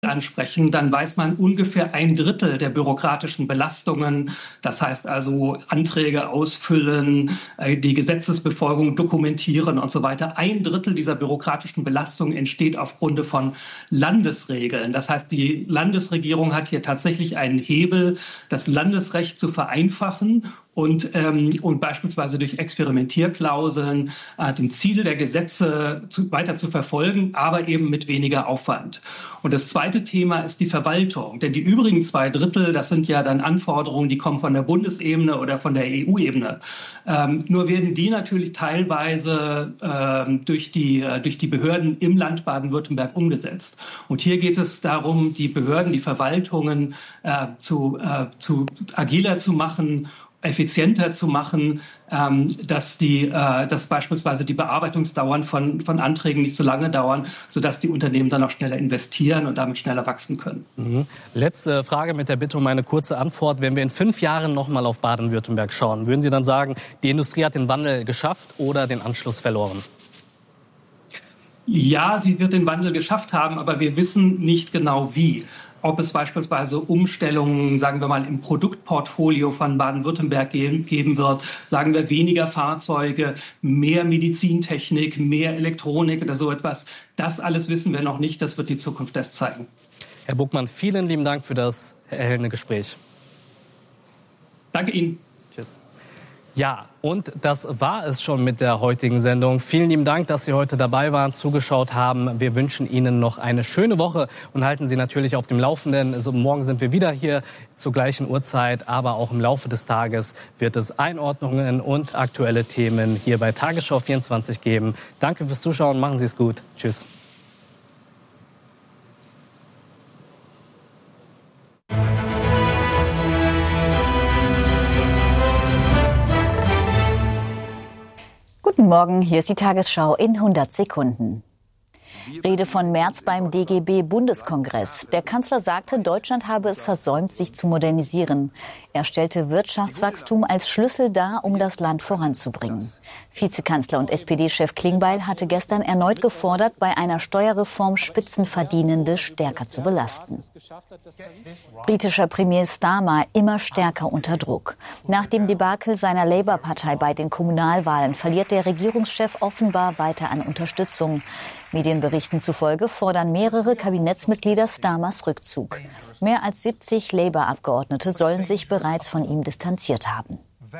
ansprechen, dann weiß man ungefähr 1/3 der bürokratischen Belastungen. Das heißt also Anträge ausfüllen, die Gesetzesbefolgung dokumentieren und so weiter. 1/3 dieser bürokratischen Belastung entsteht aufgrund von Landesregeln. Das heißt, die Landesregierung hat hier tatsächlich einen Hebel, das Landesrecht zu vereinfachen und beispielsweise durch Experimentierklauseln die Ziele der Gesetze weiter zu verfolgen, aber eben mit weniger Aufwand. Und das zweite Thema ist die Verwaltung. Denn die übrigen 2/3, das sind ja dann Anforderungen, die kommen von der Bundesebene oder von der EU-Ebene. Nur werden die natürlich teilweise durch die Behörden im Land Baden-Württemberg umgesetzt. Und hier geht es darum, die Behörden, die Verwaltungen zu agiler zu machen, effizienter zu machen, dass beispielsweise die Bearbeitungsdauern von Anträgen nicht so lange dauern, sodass die Unternehmen dann auch schneller investieren und damit schneller wachsen können. Letzte Frage mit der Bitte um eine kurze Antwort. Wenn wir in 5 Jahren noch mal auf Baden-Württemberg schauen, würden Sie dann sagen, die Industrie hat den Wandel geschafft oder den Anschluss verloren? Ja, sie wird den Wandel geschafft haben, aber wir wissen nicht genau wie. Ob es beispielsweise Umstellungen, sagen wir mal, im Produktportfolio von Baden-Württemberg geben wird, sagen wir weniger Fahrzeuge, mehr Medizintechnik, mehr Elektronik oder so etwas. Das alles wissen wir noch nicht, das wird die Zukunft erst zeigen. Herr Buckmann, vielen lieben Dank für das erhellende Gespräch. Danke Ihnen. Tschüss. Ja, und das war es schon mit der heutigen Sendung. Vielen lieben Dank, dass Sie heute dabei waren, zugeschaut haben. Wir wünschen Ihnen noch eine schöne Woche und halten Sie natürlich auf dem Laufenden. Also morgen sind wir wieder hier zur gleichen Uhrzeit, aber auch im Laufe des Tages wird es Einordnungen und aktuelle Themen hier bei Tagesschau 24 geben. Danke fürs Zuschauen, machen Sie es gut. Tschüss. Guten Morgen, hier ist die Tagesschau in 100 Sekunden. Rede von Merz beim DGB-Bundeskongress. Der Kanzler sagte, Deutschland habe es versäumt, sich zu modernisieren. Er stellte Wirtschaftswachstum als Schlüssel dar, um das Land voranzubringen. Vizekanzler und SPD-Chef Klingbeil hatte gestern erneut gefordert, bei einer Steuerreform Spitzenverdienende stärker zu belasten. Britischer Premier Starmer immer stärker unter Druck. Nach dem Debakel seiner Labour-Partei bei den Kommunalwahlen verliert der Regierungschef offenbar weiter an Unterstützung. Medienberichten zufolge fordern mehrere Kabinettsmitglieder Starmers Rückzug. Mehr als 70 Labour-Abgeordnete sollen sich bereits von ihm distanziert haben.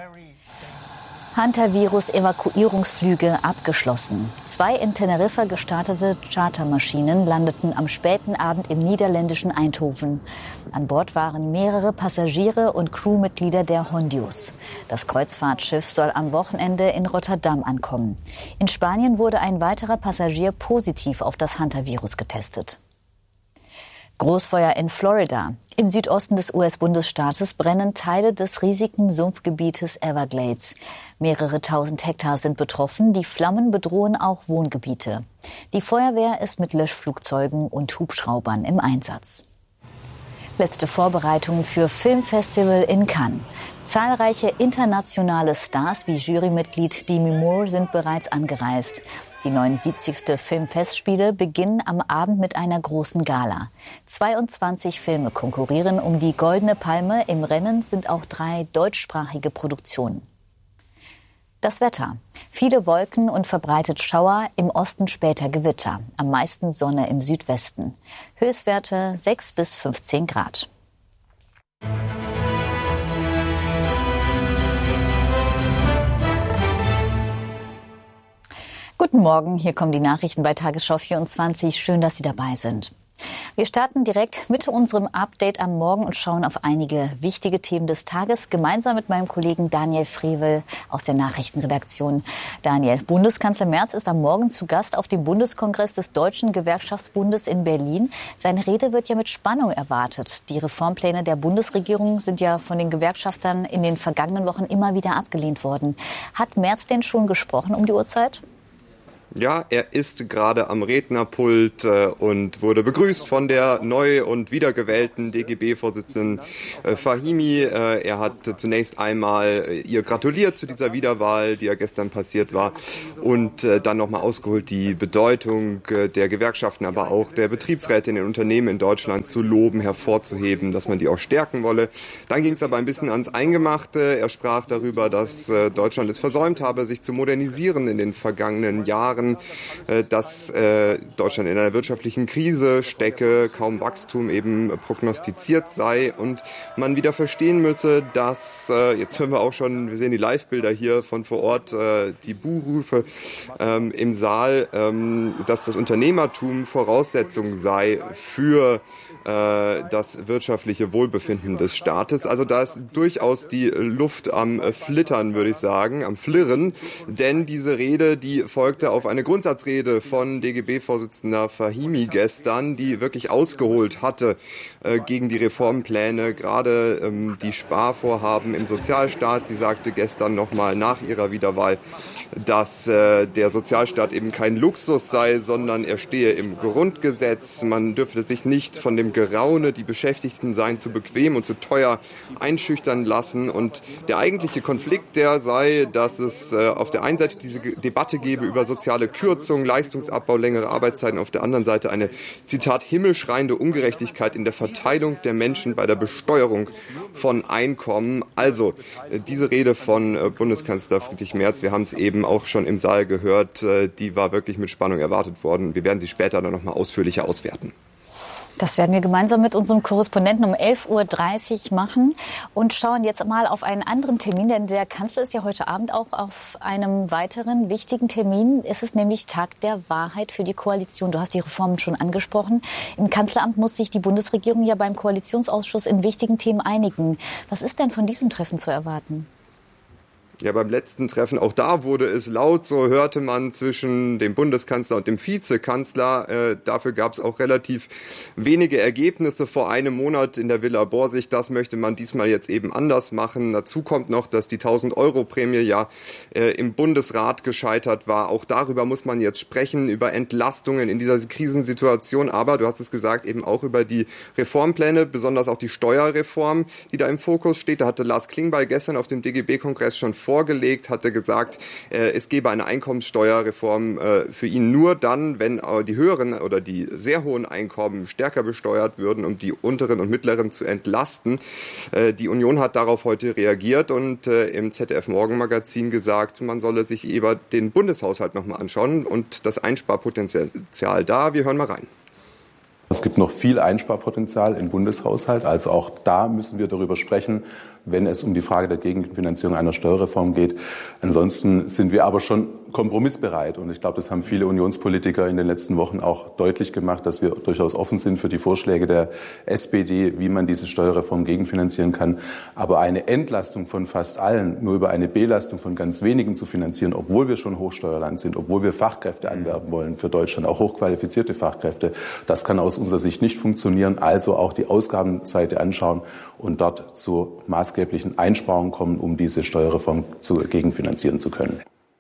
Hantavirus-Evakuierungsflüge abgeschlossen. 2 in Teneriffa gestartete Chartermaschinen landeten am späten Abend im niederländischen Eindhoven. An Bord waren mehrere Passagiere und Crewmitglieder der Hondius. Das Kreuzfahrtschiff soll am Wochenende in Rotterdam ankommen. In Spanien wurde ein weiterer Passagier positiv auf das Hantavirus getestet. Großfeuer in Florida. Im Südosten des US-Bundesstaates brennen Teile des riesigen Sumpfgebietes Everglades. Mehrere tausend Hektar sind betroffen. Die Flammen bedrohen auch Wohngebiete. Die Feuerwehr ist mit Löschflugzeugen und Hubschraubern im Einsatz. Letzte Vorbereitungen für Filmfestival in Cannes. Zahlreiche internationale Stars wie Jurymitglied Demi Moore sind bereits angereist. Die 79. Filmfestspiele beginnen am Abend mit einer großen Gala. 22 Filme konkurrieren um die Goldene Palme. Im Rennen sind auch 3 deutschsprachige Produktionen. Das Wetter. Viele Wolken und verbreitet Schauer, im Osten später Gewitter. Am meisten Sonne im Südwesten. Höchstwerte 6 bis 15 Grad. Guten Morgen, hier kommen die Nachrichten bei Tagesschau 24. Schön, dass Sie dabei sind. Wir starten direkt mit unserem Update am Morgen und schauen auf einige wichtige Themen des Tages, gemeinsam mit meinem Kollegen Daniel Frevel aus der Nachrichtenredaktion. Daniel, Bundeskanzler Merz ist am Morgen zu Gast auf dem Bundeskongress des Deutschen Gewerkschaftsbundes in Berlin. Seine Rede wird ja mit Spannung erwartet. Die Reformpläne der Bundesregierung sind ja von den Gewerkschaftern in den vergangenen Wochen immer wieder abgelehnt worden. Hat Merz denn schon gesprochen um die Uhrzeit? Ja, er ist gerade am Rednerpult und wurde begrüßt von der neu und wiedergewählten DGB-Vorsitzenden Fahimi. Er hat zunächst einmal ihr gratuliert zu dieser Wiederwahl, die ja gestern passiert war, und dann nochmal ausgeholt, die Bedeutung der Gewerkschaften, aber auch der Betriebsräte in den Unternehmen in Deutschland zu loben, hervorzuheben, dass man die auch stärken wolle. Dann ging es aber ein bisschen ans Eingemachte. Er sprach darüber, dass Deutschland es versäumt habe, sich zu modernisieren in den vergangenen Jahren, dass Deutschland in einer wirtschaftlichen Krise stecke, kaum Wachstum eben prognostiziert sei und man wieder verstehen müsse, dass, jetzt hören wir auch schon, wir sehen die Live-Bilder hier von vor Ort, die Buhrufe im Saal, dass das Unternehmertum Voraussetzung sei für das wirtschaftliche Wohlbefinden des Staates. Also da ist durchaus die Luft am Flittern, würde ich sagen, am Flirren, denn diese Rede, die folgte auf eine Grundsatzrede von DGB-Vorsitzender Fahimi gestern, die wirklich ausgeholt hatte gegen die Reformpläne, gerade die Sparvorhaben im Sozialstaat. Sie sagte gestern nochmal nach ihrer Wiederwahl, dass der Sozialstaat eben kein Luxus sei, sondern er stehe im Grundgesetz. Man dürfte sich nicht von dem Geraune, die Beschäftigten seien zu bequem und zu teuer, einschüchtern lassen. Und der eigentliche Konflikt, der sei, dass es auf der einen Seite diese Debatte gebe über soziale Kürzungen, Leistungsabbau, längere Arbeitszeiten, auf der anderen Seite eine, Zitat, himmelschreiende Ungerechtigkeit in der Verteilung der Menschen bei der Besteuerung von Einkommen. Also diese Rede von Bundeskanzler Friedrich Merz, wir haben es eben auch schon im Saal gehört, die war wirklich mit Spannung erwartet worden. Wir werden sie später dann nochmal ausführlicher auswerten. Das werden wir gemeinsam mit unserem Korrespondenten um 11.30 Uhr machen und schauen jetzt mal auf einen anderen Termin, denn der Kanzler ist ja heute Abend auch auf einem weiteren wichtigen Termin. Es ist nämlich Tag der Wahrheit für die Koalition. Du hast die Reformen schon angesprochen. Im Kanzleramt muss sich die Bundesregierung ja beim Koalitionsausschuss in wichtigen Themen einigen. Was ist denn von diesem Treffen zu erwarten? Ja, beim letzten Treffen, auch da wurde es laut, so hörte man zwischen dem Bundeskanzler und dem Vizekanzler. Dafür gab es auch relativ wenige Ergebnisse vor einem Monat in der Villa Borsig. Das möchte man diesmal jetzt eben anders machen. Dazu kommt noch, dass die 1.000-Euro-Prämie ja im Bundesrat gescheitert war. Auch darüber muss man jetzt sprechen, über Entlastungen in dieser Krisensituation. Aber, du hast es gesagt, eben auch über die Reformpläne, besonders auch die Steuerreform, die da im Fokus steht. Da hatte Lars Klingbeil gestern auf dem DGB-Kongress schon vorgelegt, hatte gesagt, es gebe eine Einkommenssteuerreform für ihn nur dann, wenn die höheren oder die sehr hohen Einkommen stärker besteuert würden, um die unteren und mittleren zu entlasten. Die Union hat darauf heute reagiert und im ZDF-Morgenmagazin gesagt, man solle sich eben den Bundeshaushalt nochmal anschauen und das Einsparpotenzial da. Wir hören mal rein. Es gibt noch viel Einsparpotenzial im Bundeshaushalt, also auch da müssen wir darüber sprechen, wenn es um die Frage der Gegenfinanzierung einer Steuerreform geht. Ansonsten sind wir aber schon kompromissbereit und ich glaube, das haben viele Unionspolitiker in den letzten Wochen auch deutlich gemacht, dass wir durchaus offen sind für die Vorschläge der SPD, wie man diese Steuerreform gegenfinanzieren kann. Aber eine Entlastung von fast allen nur über eine Belastung von ganz wenigen zu finanzieren, obwohl wir schon Hochsteuerland sind, obwohl wir Fachkräfte anwerben wollen für Deutschland, auch hochqualifizierte Fachkräfte, das kann aus unserer Sicht nicht funktionieren. Also auch die Ausgabenseite anschauen und dort zu maßgeblichen Einsparungen kommen, um diese Steuerreform gegenfinanzieren zu können.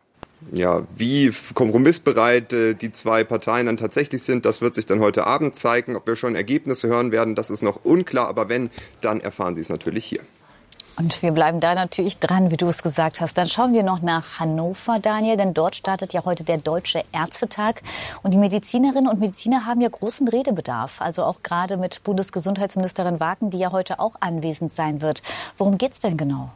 Ja, wie kompromissbereit die zwei Parteien dann tatsächlich sind, das wird sich dann heute Abend zeigen. Ob wir schon Ergebnisse hören werden, das ist noch unklar. Aber wenn, dann erfahren Sie es natürlich hier. Und wir bleiben da natürlich dran, wie du es gesagt hast. Dann schauen wir noch nach Hannover, Daniel, denn dort startet ja heute der Deutsche Ärztetag. Und die Medizinerinnen und Mediziner haben ja großen Redebedarf. Also auch gerade mit Bundesgesundheitsministerin Wagen, die ja heute auch anwesend sein wird. Worum geht's denn genau?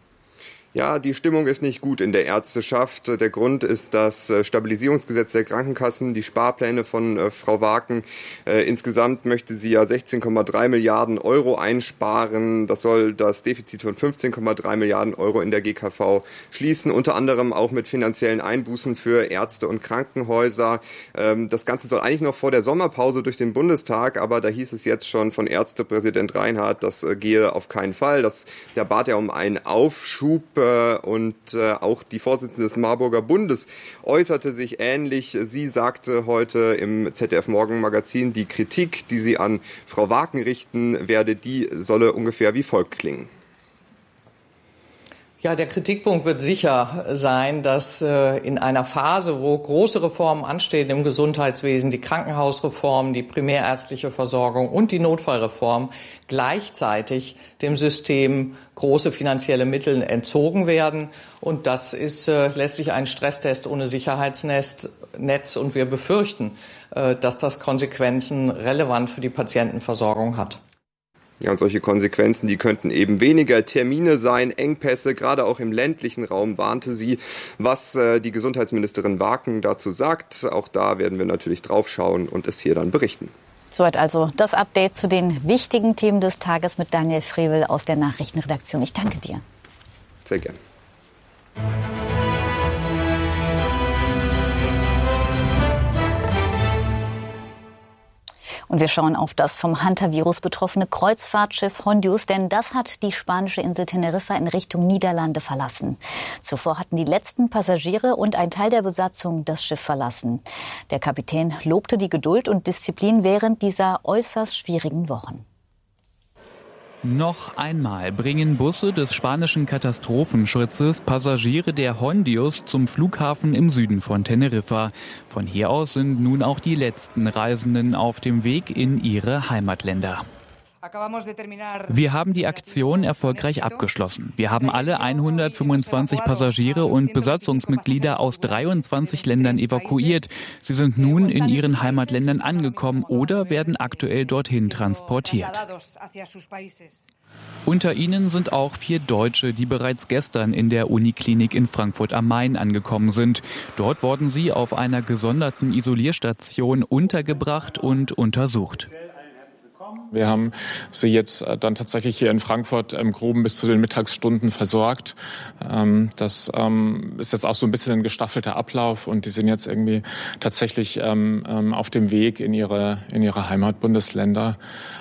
Ja, die Stimmung ist nicht gut in der Ärzteschaft. Der Grund ist das Stabilisierungsgesetz der Krankenkassen, die Sparpläne von Frau Wagen. Insgesamt möchte sie ja 16,3 Milliarden Euro einsparen. Das soll das Defizit von 15,3 Milliarden Euro in der GKV schließen, unter anderem auch mit finanziellen Einbußen für Ärzte und Krankenhäuser. Das Ganze soll eigentlich noch vor der Sommerpause durch den Bundestag, aber da hieß es jetzt schon von Ärztepräsident Reinhardt, das gehe auf keinen Fall. Der bat ja um einen Aufschub. Und auch die Vorsitzende des Marburger Bundes äußerte sich ähnlich. Sie sagte heute im ZDF-Morgenmagazin, die Kritik, die sie an Frau Wagen richten werde, die solle ungefähr wie folgt klingen. Ja, der Kritikpunkt wird sicher sein, dass in einer Phase, wo große Reformen anstehen im Gesundheitswesen, die Krankenhausreform, die primärärztliche Versorgung und die Notfallreform, gleichzeitig dem System große finanzielle Mittel entzogen werden. Und das ist letztlich ein Stresstest ohne Sicherheitsnetz. Und wir befürchten, dass das Konsequenzen relevant für die Patientenversorgung hat. Ja, und solche Konsequenzen, die könnten eben weniger Termine sein, Engpässe, gerade auch im ländlichen Raum, warnte sie. Was die Gesundheitsministerin Waken dazu sagt, auch da werden wir natürlich drauf schauen und es hier dann berichten. Soweit also das Update zu den wichtigen Themen des Tages mit Daniel Frevel aus der Nachrichtenredaktion. Ich danke dir. Sehr gerne. Und wir schauen auf das vom Hantavirus betroffene Kreuzfahrtschiff Hondius, denn das hat die spanische Insel Teneriffa in Richtung Niederlande verlassen. Zuvor hatten die letzten Passagiere und ein Teil der Besatzung das Schiff verlassen. Der Kapitän lobte die Geduld und Disziplin während dieser äußerst schwierigen Wochen. Noch einmal bringen Busse des spanischen Katastrophenschutzes Passagiere der Hondius zum Flughafen im Süden von Teneriffa. Von hier aus sind nun auch die letzten Reisenden auf dem Weg in ihre Heimatländer. Wir haben die Aktion erfolgreich abgeschlossen. Wir haben alle 125 Passagiere und Besatzungsmitglieder aus 23 Ländern evakuiert. Sie sind nun in ihren Heimatländern angekommen oder werden aktuell dorthin transportiert. Unter ihnen sind auch 4 Deutsche, die bereits gestern in der Uniklinik in Frankfurt am Main angekommen sind. Dort wurden sie auf einer gesonderten Isolierstation untergebracht und untersucht. Wir haben sie jetzt dann tatsächlich hier in Frankfurt im Groben bis zu den Mittagsstunden versorgt. Das ist jetzt auch so ein bisschen ein gestaffelter Ablauf und die sind jetzt irgendwie tatsächlich auf dem Weg in ihre Heimatbundesländer.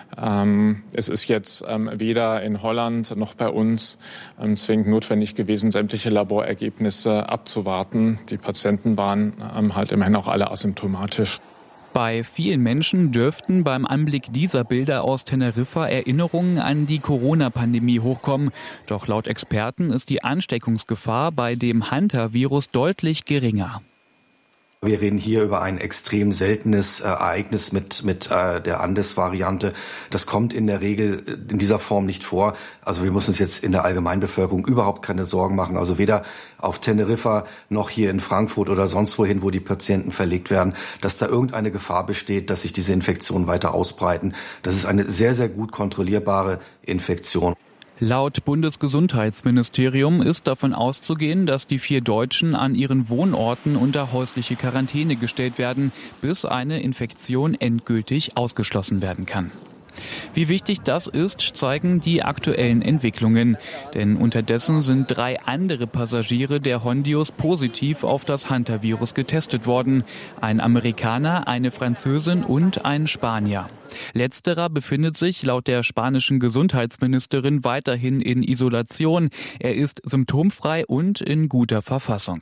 Es ist jetzt weder in Holland noch bei uns zwingend notwendig gewesen, sämtliche Laborergebnisse abzuwarten. Die Patienten waren halt immerhin auch alle asymptomatisch. Bei vielen Menschen dürften beim Anblick dieser Bilder aus Teneriffa Erinnerungen an die Corona-Pandemie hochkommen. Doch laut Experten ist die Ansteckungsgefahr bei dem Hantavirus deutlich geringer. Wir reden hier über ein extrem seltenes Ereignis mit der Andes-Variante. Das kommt in der Regel in dieser Form nicht vor. Also wir müssen uns jetzt in der Allgemeinbevölkerung überhaupt keine Sorgen machen. Also weder auf Teneriffa noch hier in Frankfurt oder sonst wohin, wo die Patienten verlegt werden, dass da irgendeine Gefahr besteht, dass sich diese Infektionen weiter ausbreiten. Das ist eine sehr, sehr gut kontrollierbare Infektion. Laut Bundesgesundheitsministerium ist davon auszugehen, dass die 4 Deutschen an ihren Wohnorten unter häusliche Quarantäne gestellt werden, bis eine Infektion endgültig ausgeschlossen werden kann. Wie wichtig das ist, zeigen die aktuellen Entwicklungen. Denn unterdessen sind 3 andere Passagiere der Hondius positiv auf das Hantavirus getestet worden. Ein Amerikaner, eine Französin und ein Spanier. Letzterer befindet sich laut der spanischen Gesundheitsministerin weiterhin in Isolation. Er ist symptomfrei und in guter Verfassung.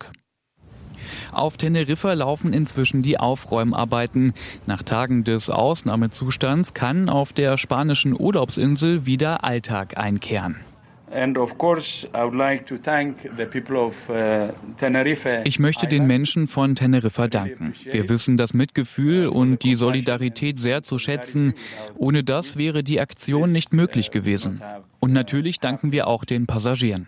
Auf Teneriffa laufen inzwischen die Aufräumarbeiten. Nach Tagen des Ausnahmezustands kann auf der spanischen Urlaubsinsel wieder Alltag einkehren. Ich möchte den Menschen von Teneriffa danken. Wir wissen das Mitgefühl und die Solidarität sehr zu schätzen. Ohne das wäre die Aktion nicht möglich gewesen. Und natürlich danken wir auch den Passagieren.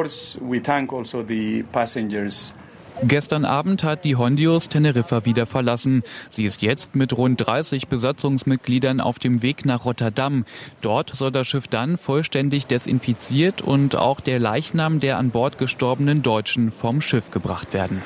Gestern Abend hat die Hondius Teneriffa wieder verlassen. Sie ist jetzt mit rund 30 Besatzungsmitgliedern auf dem Weg nach Rotterdam. Dort soll das Schiff dann vollständig desinfiziert und auch der Leichnam der an Bord gestorbenen Deutschen vom Schiff gebracht werden.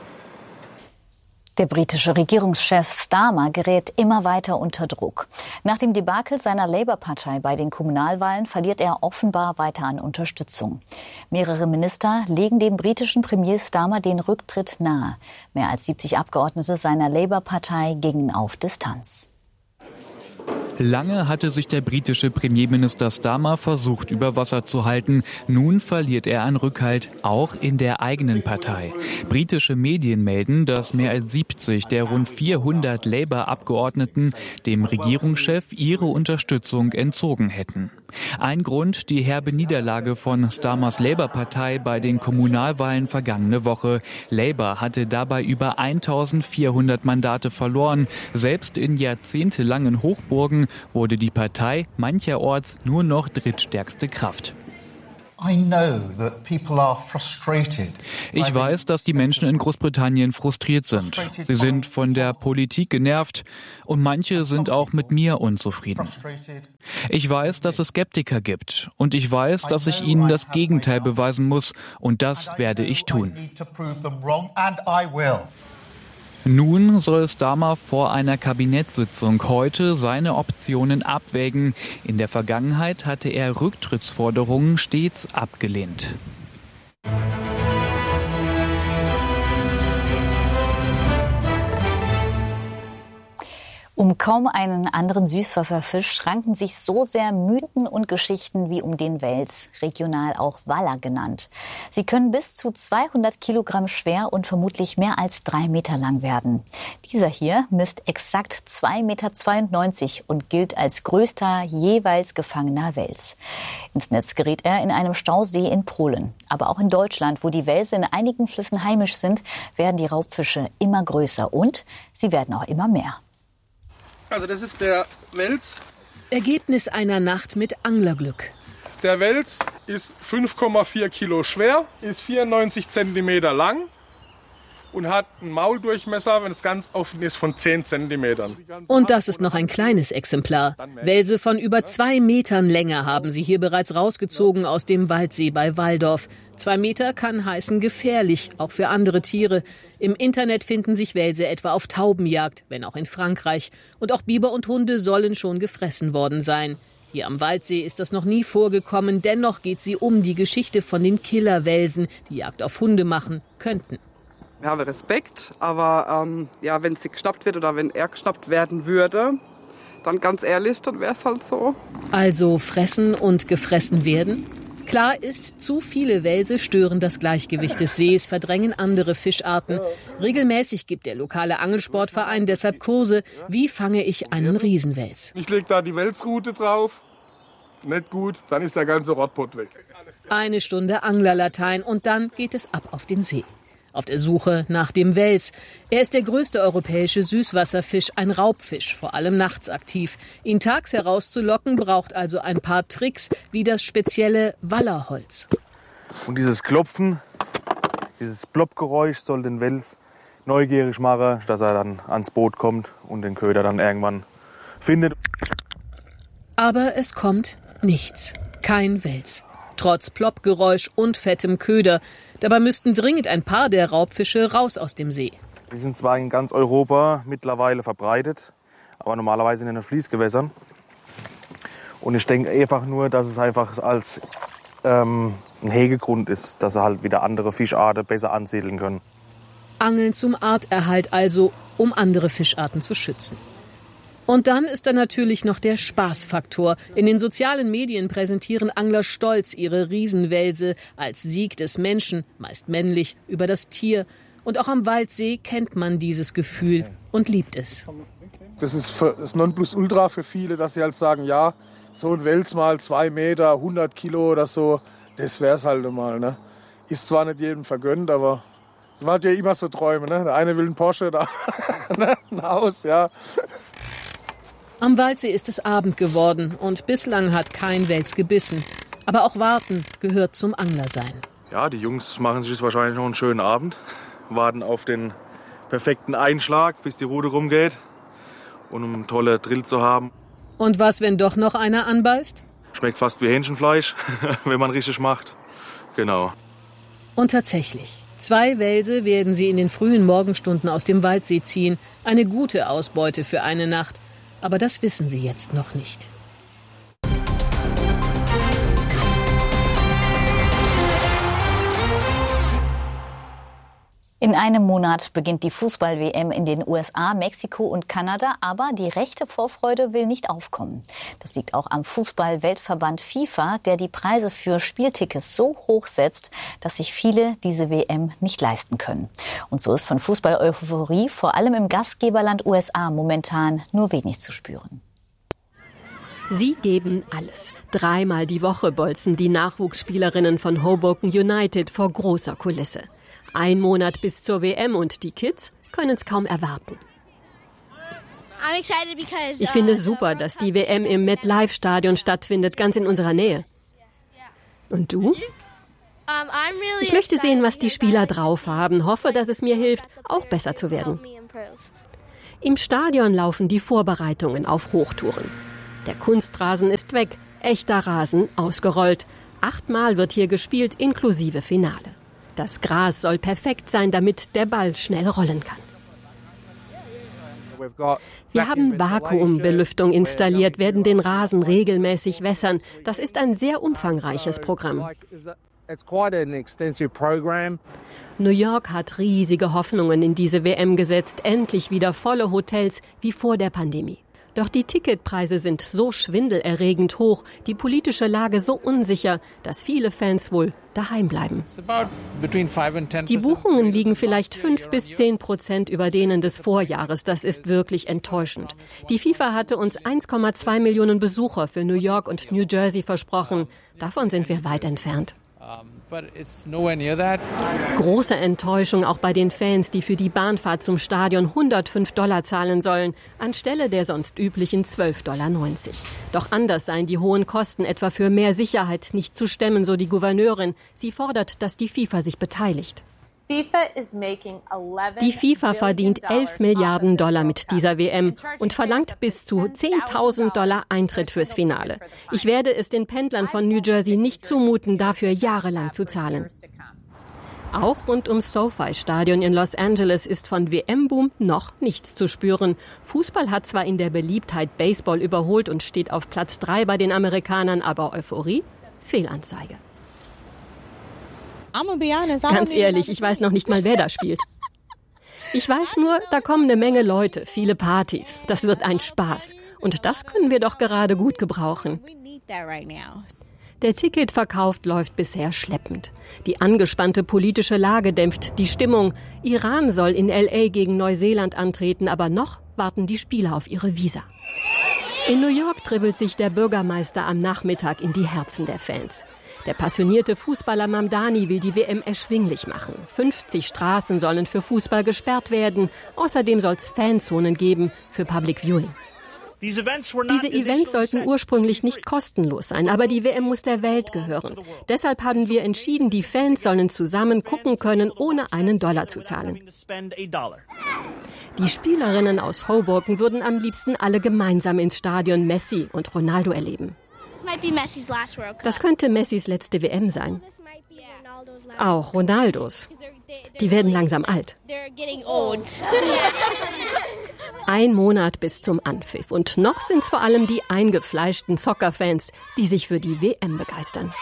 Der britische Regierungschef Starmer gerät immer weiter unter Druck. Nach dem Debakel seiner Labour-Partei bei den Kommunalwahlen verliert er offenbar weiter an Unterstützung. Mehrere Minister legen dem britischen Premier Starmer den Rücktritt nahe. Mehr als 70 Abgeordnete seiner Labour-Partei gingen auf Distanz. Lange hatte sich der britische Premierminister Starmer versucht, über Wasser zu halten. Nun verliert er an Rückhalt, auch in der eigenen Partei. Britische Medien melden, dass mehr als 70 der rund 400 Labour-Abgeordneten dem Regierungschef ihre Unterstützung entzogen hätten. Ein Grund die herbe Niederlage von Starmers Labour-Partei bei den Kommunalwahlen vergangene Woche. Labour hatte dabei über 1400 Mandate verloren. Selbst in jahrzehntelangen Hochburgen wurde die Partei mancherorts nur noch drittstärkste Kraft. Ich weiß, dass die Menschen in Großbritannien frustriert sind. Sie sind von der Politik genervt und manche sind auch mit mir unzufrieden. Ich weiß, dass es Skeptiker gibt und ich weiß, dass ich ihnen das Gegenteil beweisen muss und das werde ich tun. Nun soll Starmer vor einer Kabinettssitzung heute seine Optionen abwägen. In der Vergangenheit hatte er Rücktrittsforderungen stets abgelehnt. Um kaum einen anderen Süßwasserfisch ranken sich so sehr Mythen und Geschichten wie um den Wels, regional auch Waller genannt. Sie können bis zu 200 Kilogramm schwer und vermutlich mehr als 3 Meter lang werden. Dieser hier misst exakt 2,92 Meter und gilt als größter jeweils gefangener Wels. Ins Netz gerät er in einem Stausee in Polen. Aber auch in Deutschland, wo die Welse in einigen Flüssen heimisch sind, werden die Raubfische immer größer und sie werden auch immer mehr. Also das ist der Wels. Ergebnis einer Nacht mit Anglerglück. Der Wels ist 5,4 Kilo schwer, ist 94 Zentimeter lang und hat einen Mauldurchmesser, wenn es ganz offen ist, von 10 Zentimetern. Und das ist noch ein kleines Exemplar. Welse von über 2 Metern Länge haben sie hier bereits rausgezogen aus dem Waldsee bei Walldorf. 2 Meter kann heißen gefährlich, auch für andere Tiere. Im Internet finden sich Welse etwa auf Taubenjagd, wenn auch in Frankreich. Und auch Biber und Hunde sollen schon gefressen worden sein. Hier am Waldsee ist das noch nie vorgekommen. Dennoch geht sie um die Geschichte von den Killerwelsen, die Jagd auf Hunde machen könnten. Ich habe Respekt, aber wenn sie geschnappt wird oder wenn er geschnappt werden würde, dann ganz ehrlich, dann wäre es halt so. Also fressen und gefressen werden? Klar ist, zu viele Welse stören das Gleichgewicht des Sees, verdrängen andere Fischarten. Regelmäßig gibt der lokale Angelsportverein deshalb Kurse, wie fange ich einen Riesenwels. Ich lege da die Welsrute drauf, nicht gut, dann ist der ganze Rottpott weg. 1 Stunde Anglerlatein und dann geht es ab auf den See. Auf der Suche nach dem Wels. Er ist der größte europäische Süßwasserfisch, ein Raubfisch, vor allem nachts aktiv. Ihn tags herauszulocken braucht also ein paar Tricks, wie das spezielle Wallerholz. Und dieses Klopfen, dieses Ploppgeräusch soll den Wels neugierig machen, dass er dann ans Boot kommt und den Köder dann irgendwann findet. Aber es kommt nichts. Kein Wels. Trotz Ploppgeräusch und fettem Köder. Dabei müssten dringend ein paar der Raubfische raus aus dem See. Die sind zwar in ganz Europa mittlerweile verbreitet, aber normalerweise in den Fließgewässern. Und ich denke einfach nur, dass es einfach als ein Hegegrund ist, dass sie halt wieder andere Fischarten besser ansiedeln können. Angeln zum Arterhalt also, um andere Fischarten zu schützen. Und dann ist da natürlich noch der Spaßfaktor. In den sozialen Medien präsentieren Angler stolz ihre Riesenwelse als Sieg des Menschen, meist männlich, über das Tier. Und auch am Waldsee kennt man dieses Gefühl und liebt es. Das ist das Nonplusultra für viele, dass sie halt sagen, ja, so ein Wels mal 2 Meter, 100 Kilo oder so, das wär's halt mal. Ne? Ist zwar nicht jedem vergönnt, aber es waren ja immer so Träume. Ne? Der eine will einen Porsche, da ein Haus, ja. Am Waldsee ist es Abend geworden und bislang hat kein Wels gebissen. Aber auch warten gehört zum Anglersein. Ja, die Jungs machen sich jetzt wahrscheinlich noch einen schönen Abend, warten auf den perfekten Einschlag, bis die Rute rumgeht und um einen tollen Drill zu haben. Und was, wenn doch noch einer anbeißt? Schmeckt fast wie Hähnchenfleisch, wenn man richtig macht. Genau. Und tatsächlich. 2 Welse werden sie in den frühen Morgenstunden aus dem Waldsee ziehen. Eine gute Ausbeute für eine Nacht. Aber das wissen sie jetzt noch nicht. In einem Monat beginnt die Fußball-WM in den USA, Mexiko und Kanada, aber die rechte Vorfreude will nicht aufkommen. Das liegt auch am Fußball-Weltverband FIFA, der die Preise für Spieltickets so hoch setzt, dass sich viele diese WM nicht leisten können. Und so ist von Fußball-Euphorie vor allem im Gastgeberland USA momentan nur wenig zu spüren. Sie geben alles. 3-mal die Woche bolzen die Nachwuchsspielerinnen von Hoboken United vor großer Kulisse. 1 Monat bis zur WM und die Kids können es kaum erwarten. Ich finde es super, dass die WM im MetLife-Stadion stattfindet, ganz in unserer Nähe. Und du? Ich möchte sehen, was die Spieler drauf haben, hoffe, dass es mir hilft, auch besser zu werden. Im Stadion laufen die Vorbereitungen auf Hochtouren. Der Kunstrasen ist weg, echter Rasen ausgerollt. 8-mal wird hier gespielt, inklusive Finale. Das Gras soll perfekt sein, damit der Ball schnell rollen kann. Wir haben Vakuumbelüftung installiert, werden den Rasen regelmäßig wässern. Das ist ein sehr umfangreiches Programm. New York hat riesige Hoffnungen in diese WM gesetzt. Endlich wieder volle Hotels wie vor der Pandemie. Doch die Ticketpreise sind so schwindelerregend hoch, die politische Lage so unsicher, dass viele Fans wohl daheim bleiben. Die Buchungen liegen vielleicht 5-10% über denen des Vorjahres. Das ist wirklich enttäuschend. Die FIFA hatte uns 1,2 Millionen Besucher für New York und New Jersey versprochen. Davon sind wir weit entfernt. Große Enttäuschung auch bei den Fans, die für die Bahnfahrt zum Stadion $105 zahlen sollen, anstelle der sonst üblichen $12,90. Doch anders seien die hohen Kosten etwa für mehr Sicherheit nicht zu stemmen, so die Gouverneurin. Sie fordert, dass die FIFA sich beteiligt. Die FIFA verdient $11 Milliarden mit dieser WM und verlangt bis zu $10.000 Eintritt fürs Finale. Ich werde es den Pendlern von New Jersey nicht zumuten, dafür jahrelang zu zahlen. Auch rund ums SoFi-Stadion in Los Angeles ist von WM-Boom noch nichts zu spüren. Fußball hat zwar in der Beliebtheit Baseball überholt und steht auf Platz 3 bei den Amerikanern, aber Euphorie? Fehlanzeige. Ganz ehrlich, ich weiß noch nicht mal, wer da spielt. Ich weiß nur, da kommen eine Menge Leute, viele Partys. Das wird ein Spaß. Und das können wir doch gerade gut gebrauchen. Der Ticketverkauf läuft bisher schleppend. Die angespannte politische Lage dämpft die Stimmung. Iran soll in L.A. gegen Neuseeland antreten, aber noch warten die Spieler auf ihre Visa. In New York dribbelt sich der Bürgermeister am Nachmittag in die Herzen der Fans. Der passionierte Fußballer Mamdani will die WM erschwinglich machen. 50 Straßen sollen für Fußball gesperrt werden. Außerdem soll es Fanzonen geben für Public Viewing. Diese Events sollten ursprünglich nicht kostenlos sein, aber die WM muss der Welt gehören. Deshalb haben wir entschieden, die Fans sollen zusammen gucken können, ohne einen $1 zu zahlen. Die Spielerinnen aus Hoboken würden am liebsten alle gemeinsam ins Stadion Messi und Ronaldo erleben. Das könnte Messis letzte WM sein. Auch Ronaldos. Die werden langsam alt. 1 Monat bis zum Anpfiff. Und noch sind es vor allem die eingefleischten Soccer-Fans, die sich für die WM begeistern.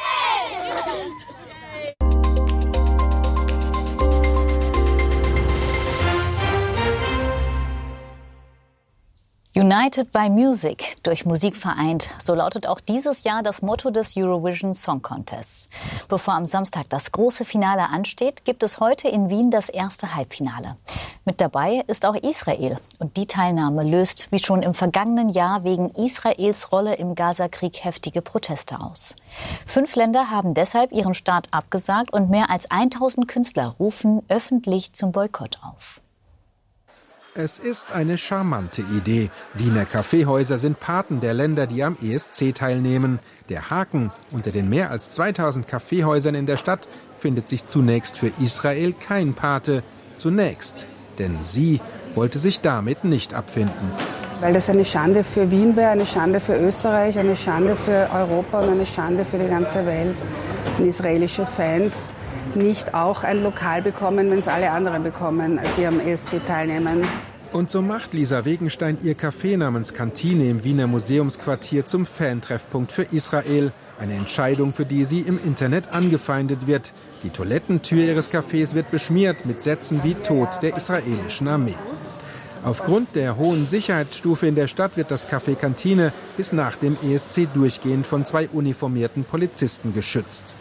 United by Music, durch Musik vereint. So lautet auch dieses Jahr das Motto des Eurovision Song Contests. Bevor am Samstag das große Finale ansteht, gibt es heute in Wien das erste Halbfinale. Mit dabei ist auch Israel. Und die Teilnahme löst, wie schon im vergangenen Jahr, wegen Israels Rolle im Gazakrieg heftige Proteste aus. 5 Länder haben deshalb ihren Start abgesagt und mehr als 1000 Künstler rufen öffentlich zum Boykott auf. Es ist eine charmante Idee. Wiener Kaffeehäuser sind Paten der Länder, die am ESC teilnehmen. Der Haken: unter den mehr als 2000 Kaffeehäusern in der Stadt findet sich zunächst für Israel kein Pate. Zunächst. Denn sie wollte sich damit nicht abfinden. Weil das eine Schande für Wien wäre, eine Schande für Österreich, eine Schande für Europa und eine Schande für die ganze Welt. Wenn israelische Fans nicht auch ein Lokal bekommen, wenn es alle anderen bekommen, die am ESC teilnehmen. Und so macht Lisa Wegenstein ihr Café namens Kantine im Wiener Museumsquartier zum Fantreffpunkt für Israel. Eine Entscheidung, für die sie im Internet angefeindet wird. Die Toilettentür ihres Cafés wird beschmiert mit Sätzen wie Tod der israelischen Armee. Aufgrund der hohen Sicherheitsstufe in der Stadt wird das Café Kantine bis nach dem ESC durchgehend von 2 uniformierten Polizisten geschützt.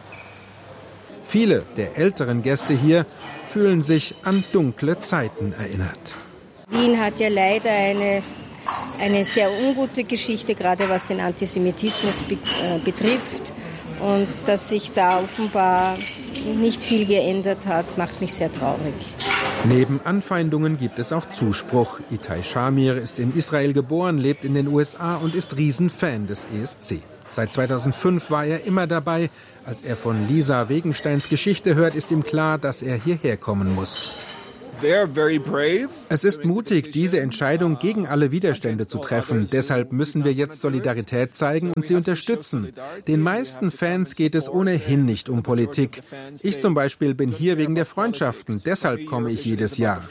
Viele der älteren Gäste hier fühlen sich an dunkle Zeiten erinnert. Wien hat ja leider eine eine sehr ungute Geschichte, gerade was den Antisemitismus betrifft. Und dass sich da offenbar nicht viel geändert hat, macht mich sehr traurig. Neben Anfeindungen gibt es auch Zuspruch. Itai Shamir ist in Israel geboren, lebt in den USA und ist Riesenfan des ESC. Seit 2005 war er immer dabei. Als er von Lisa Wegensteins Geschichte hört, ist ihm klar, dass er hierher kommen muss. Es ist mutig, diese Entscheidung gegen alle Widerstände zu treffen. Deshalb müssen wir jetzt Solidarität zeigen und sie unterstützen. Den meisten Fans geht es ohnehin nicht um Politik. Ich zum Beispiel bin hier wegen der Freundschaften. Deshalb komme ich jedes Jahr.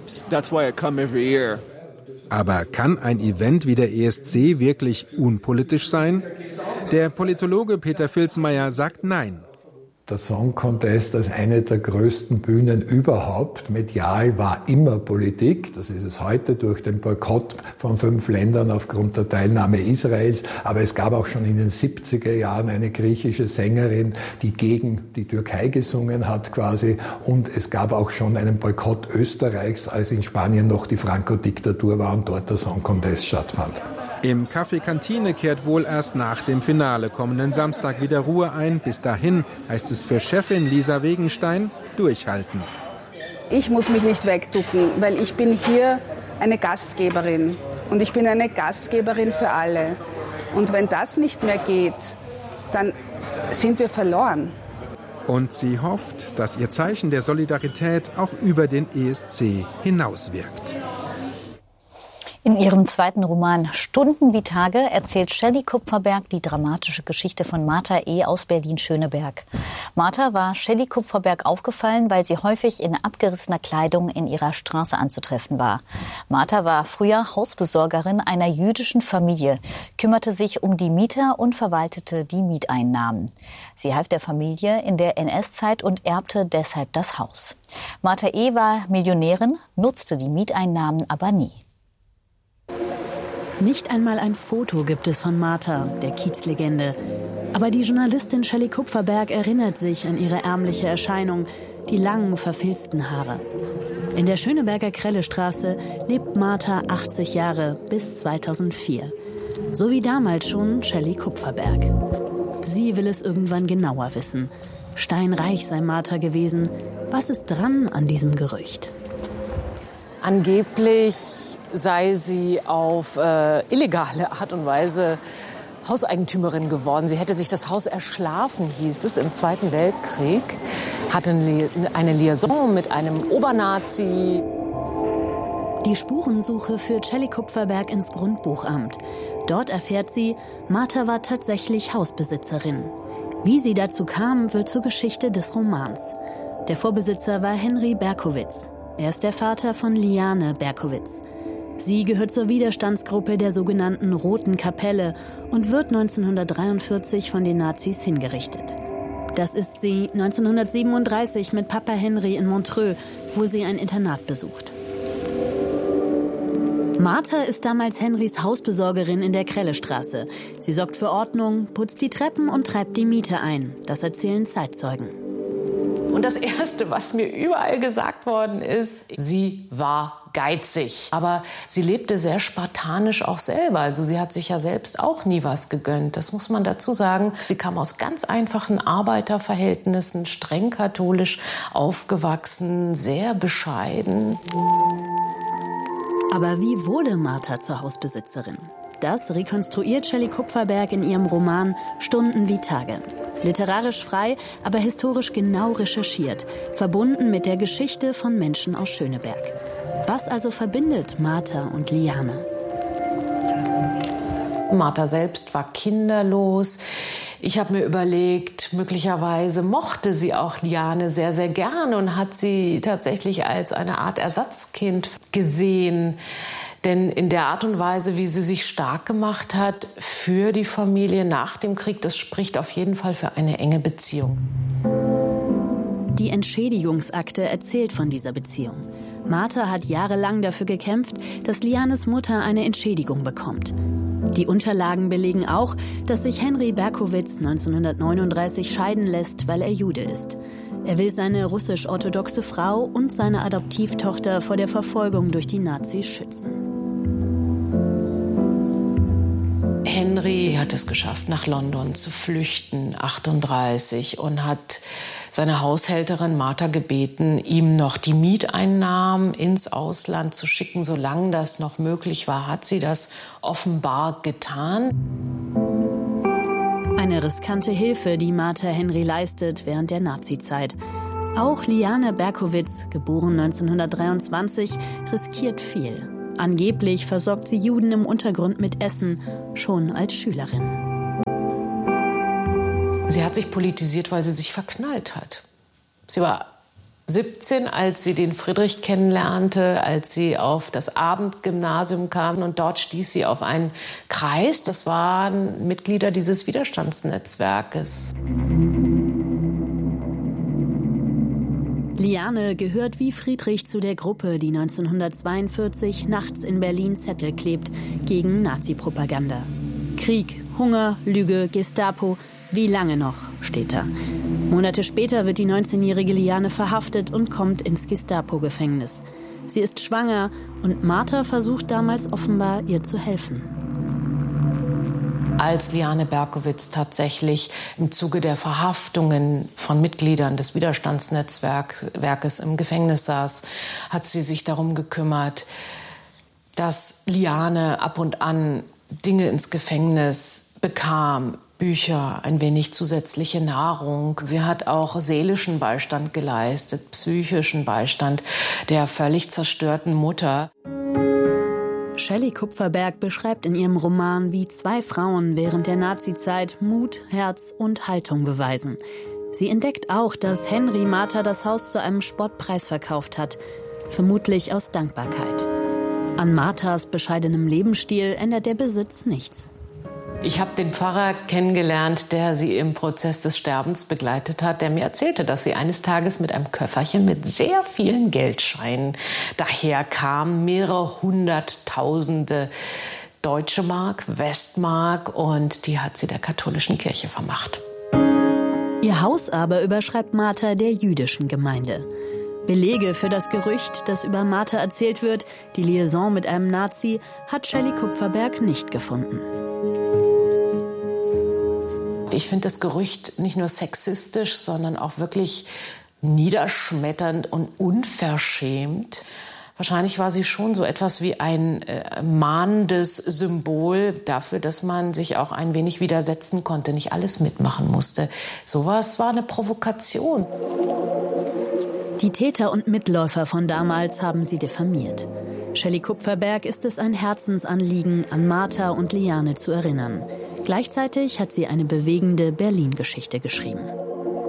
Aber kann ein Event wie der ESC wirklich unpolitisch sein? Der Politologe Peter Filzmeier sagt nein. Der Song Contest als eine der größten Bühnen überhaupt, medial, war immer Politik. Das ist es heute durch den Boykott von 5 Ländern aufgrund der Teilnahme Israels. Aber es gab auch schon in den 70er Jahren eine griechische Sängerin, die gegen die Türkei gesungen hat quasi. Und es gab auch schon einen Boykott Österreichs, als in Spanien noch die Franco-Diktatur war und dort der Song Contest stattfand. Im Café Kantine kehrt wohl erst nach dem Finale kommenden Samstag wieder Ruhe ein. Bis dahin heißt es für Chefin Lisa Wegenstein, durchhalten. Ich muss mich nicht wegducken, weil ich bin hier eine Gastgeberin. Und ich bin eine Gastgeberin für alle. Und wenn das nicht mehr geht, dann sind wir verloren. Und sie hofft, dass ihr Zeichen der Solidarität auch über den ESC hinauswirkt. In ihrem zweiten Roman Stunden wie Tage erzählt Shelley Kupferberg die dramatische Geschichte von Martha E. aus Berlin-Schöneberg. Martha war Shelley Kupferberg aufgefallen, weil sie häufig in abgerissener Kleidung in ihrer Straße anzutreffen war. Martha war früher Hausbesorgerin einer jüdischen Familie, kümmerte sich um die Mieter und verwaltete die Mieteinnahmen. Sie half der Familie in der NS-Zeit und erbte deshalb das Haus. Martha E. war Millionärin, nutzte die Mieteinnahmen aber nie. Nicht einmal ein Foto gibt es von Martha, der Kiezlegende. Aber die Journalistin Shelley Kupferberg erinnert sich an ihre ärmliche Erscheinung, die langen, verfilzten Haare. In der Schöneberger Krellestraße lebt Martha 80 Jahre bis 2004. So wie damals schon Shelley Kupferberg. Sie will es irgendwann genauer wissen. Steinreich sei Martha gewesen. Was ist dran an diesem Gerücht? Angeblich sei sie auf illegale Art und Weise Hauseigentümerin geworden. Sie hätte sich das Haus erschlafen, hieß es, im Zweiten Weltkrieg. Hatte eine Liaison mit einem Obernazi. Die Spurensuche führt Shelley Kupferberg ins Grundbuchamt. Dort erfährt sie, Martha war tatsächlich Hausbesitzerin. Wie sie dazu kam, wird zur Geschichte des Romans. Der Vorbesitzer war Henry Berkowitz. Er ist der Vater von Liane Berkowitz. Sie gehört zur Widerstandsgruppe der sogenannten Roten Kapelle und wird 1943 von den Nazis hingerichtet. Das ist sie 1937 mit Papa Henry in Montreux, wo sie ein Internat besucht. Martha ist damals Henrys Hausbesorgerin in der Krellestraße. Sie sorgt für Ordnung, putzt die Treppen und treibt die Miete ein. Das erzählen Zeitzeugen. Und das Erste, was mir überall gesagt worden ist, sie war geizig. Aber sie lebte sehr spartanisch auch selber. Also sie hat sich ja selbst auch nie was gegönnt. Das muss man dazu sagen. Sie kam aus ganz einfachen Arbeiterverhältnissen, streng katholisch aufgewachsen, sehr bescheiden. Aber wie wurde Martha zur Hausbesitzerin? Das rekonstruiert Shelley Kupferberg in ihrem Roman Stunden wie Tage. Literarisch frei, aber historisch genau recherchiert, verbunden mit der Geschichte von Menschen aus Schöneberg. Was also verbindet Martha und Liane? Martha selbst war kinderlos. Ich habe mir überlegt, möglicherweise mochte sie auch Liane sehr, sehr gerne und hat sie tatsächlich als eine Art Ersatzkind gesehen. Denn in der Art und Weise, wie sie sich stark gemacht hat für die Familie nach dem Krieg, das spricht auf jeden Fall für eine enge Beziehung. Die Entschädigungsakte erzählt von dieser Beziehung. Martha hat jahrelang dafür gekämpft, dass Lianes Mutter eine Entschädigung bekommt. Die Unterlagen belegen auch, dass sich Henry Berkowitz 1939 scheiden lässt, weil er Jude ist. Er will seine russisch-orthodoxe Frau und seine Adoptivtochter vor der Verfolgung durch die Nazis schützen. Henry hat es geschafft, nach London zu flüchten, 38, und hat seine Haushälterin Martha gebeten, ihm noch die Mieteinnahmen ins Ausland zu schicken. Solange das noch möglich war, hat sie das offenbar getan. Eine riskante Hilfe, die Martha Henry leistet während der Nazizeit. Auch Liane Berkowitz, geboren 1923, riskiert viel. Angeblich versorgt sie Juden im Untergrund mit Essen, schon als Schülerin. Sie hat sich politisiert, weil sie sich verknallt hat. Sie war 17, als sie den Friedrich kennenlernte, als sie auf das Abendgymnasium kam, und dort stieß sie auf einen Kreis. Das waren Mitglieder dieses Widerstandsnetzwerkes. Liane gehört wie Friedrich zu der Gruppe, die 1942 nachts in Berlin Zettel klebt gegen Nazi-Propaganda. Krieg, Hunger, Lüge, Gestapo, wie lange noch, steht da. Monate später wird die 19-jährige Liane verhaftet und kommt ins Gestapo-Gefängnis. Sie ist schwanger und Martha versucht damals offenbar, ihr zu helfen. Als Liane Berkowitz tatsächlich im Zuge der Verhaftungen von Mitgliedern des Widerstandsnetzwerkes im Gefängnis saß, hat sie sich darum gekümmert, dass Liane ab und an Dinge ins Gefängnis bekam. Bücher, ein wenig zusätzliche Nahrung. Sie hat auch seelischen Beistand geleistet, psychischen Beistand der völlig zerstörten Mutter. Shelley Kupferberg beschreibt in ihrem Roman, wie zwei Frauen während der Nazizeit Mut, Herz und Haltung beweisen. Sie entdeckt auch, dass Henry Martha das Haus zu einem Spottpreis verkauft hat, vermutlich aus Dankbarkeit. An Marthas bescheidenem Lebensstil ändert der Besitz nichts. Ich habe den Pfarrer kennengelernt, der sie im Prozess des Sterbens begleitet hat, der mir erzählte, dass sie eines Tages mit einem Köfferchen mit sehr vielen Geldscheinen daherkam, mehrere hunderttausende Deutsche Mark, Westmark, und die hat sie der katholischen Kirche vermacht. Ihr Haus aber überschreibt Martha der jüdischen Gemeinde. Belege für das Gerücht, das über Martha erzählt wird, die Liaison mit einem Nazi, hat Shelley Kupferberg nicht gefunden. Ich finde das Gerücht nicht nur sexistisch, sondern auch wirklich niederschmetternd und unverschämt. Wahrscheinlich war sie schon so etwas wie ein mahnendes Symbol dafür, dass man sich auch ein wenig widersetzen konnte, nicht alles mitmachen musste. Sowas war eine Provokation. Die Täter und Mitläufer von damals haben sie diffamiert. Shelley Kupferberg ist es ein Herzensanliegen, an Martha und Liane zu erinnern. Gleichzeitig hat sie eine bewegende Berlin-Geschichte geschrieben.